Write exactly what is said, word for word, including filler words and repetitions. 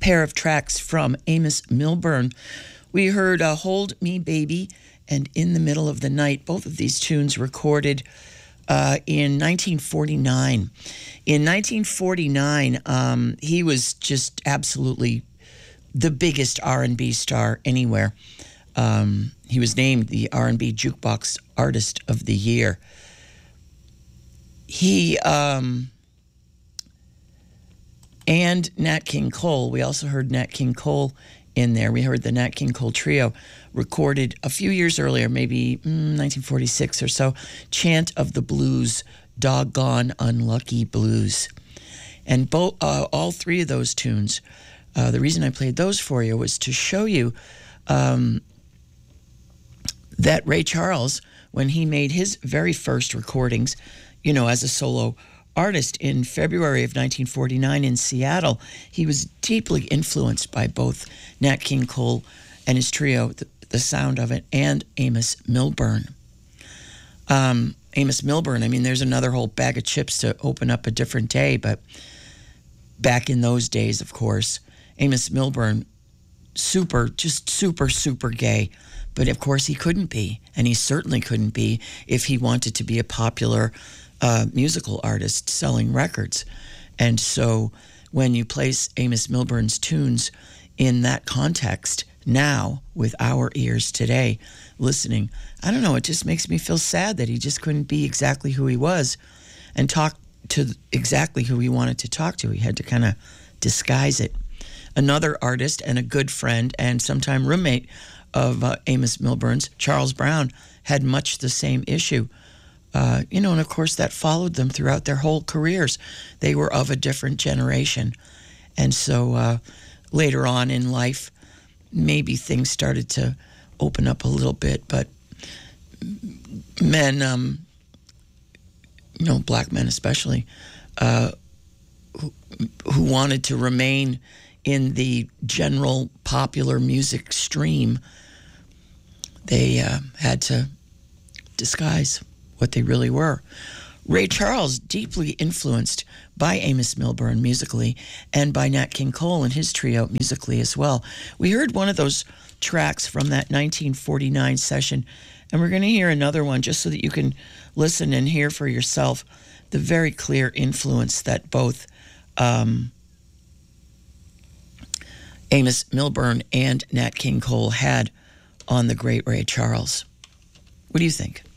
pair of tracks from Amos Milburn. We heard uh, Hold Me Baby and In the Middle of the Night, both of these tunes recorded uh, in nineteen forty-nine. In nineteen forty-nine, um, he was just absolutely the biggest R and B star anywhere. Um, he was named the R and B Jukebox Artist of the Year. He... Um, And Nat King Cole. We also heard Nat King Cole in there. We heard the Nat King Cole Trio recorded a few years earlier, maybe mm, nineteen forty-six or so, Chant of the Blues, Doggone Unlucky Blues. And both, uh, all three of those tunes, uh, the reason I played those for you was to show you um, that Ray Charles, when he made his very first recordings, you know, as a solo artist in February of nineteen forty-nine in Seattle, he was deeply influenced by both Nat King Cole and his trio, the, the sound of it, and Amos Milburn. Um, Amos Milburn, I mean, there's another whole bag of chips to open up a different day, but back in those days, of course, Amos Milburn, super, just super, super gay. But of course he couldn't be, and he certainly couldn't be if he wanted to be a popular Uh, musical artist selling records. And so when you place Amos Milburn's tunes in that context now with our ears today listening, I don't know, it just makes me feel sad that he just couldn't be exactly who he was and talk to exactly who he wanted to talk to. He had to kind of disguise it. Another artist and a good friend and sometime roommate of uh, Amos Milburn's, Charles Brown, had much the same issue. Uh, you know, and of course that followed them throughout their whole careers. They were of a different generation. And so uh, later on in life, maybe things started to open up a little bit, but men, um, you know, black men especially, uh, who, who wanted to remain in the general popular music stream, they uh, had to disguise what they really were. Ray Charles, deeply influenced by Amos Milburn musically and by Nat King Cole and his trio musically as well. We heard one of those tracks from that nineteen forty-nine session, and we're going to hear another one just so that you can listen and hear for yourself the very clear influence that both um, Amos Milburn and Nat King Cole had on the great Ray Charles. What do you think?